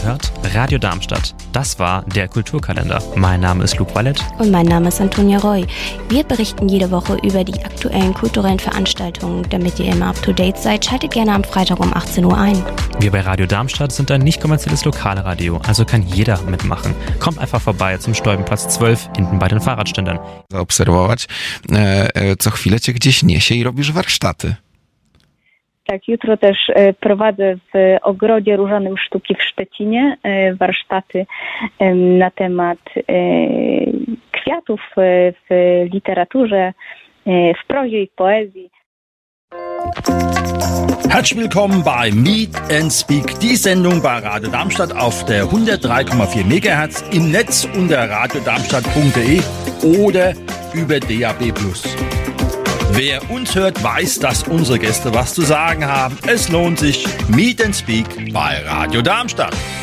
hört Radio Darmstadt. Das war der Kulturkalender. Mein Name ist Luc Wallet. Und mein Name ist Antonia Roy. Wir berichten jede Woche über die aktuellen kulturellen Veranstaltungen. Damit ihr immer up-to-date seid, schaltet gerne am Freitag um 18 Uhr ein. Wir bei Radio Darmstadt sind ein nicht kommerzielles Lokalradio, also kann jeder mitmachen. Kommt einfach vorbei zum Stolbenplatz 12, hinten bei den Fahrradständern. Zaobserwować, co chwilę cię gdzieś niesie i robisz warsztaty. Tak, jutro też prowadzę w Ogrodzie Różanym Sztuki w Szczecinie warsztaty na temat kwiatów w literaturze, w prozie i poezji. Herzlich willkommen bei Meet and Speak, die Sendung bei Radio Darmstadt auf der 103,4 MHz im Netz unter radiodarmstadt.de oder über DAB+. Wer uns hört, weiß, dass unsere Gäste was zu sagen haben. Es lohnt sich. Meet and Speak bei Radio Darmstadt.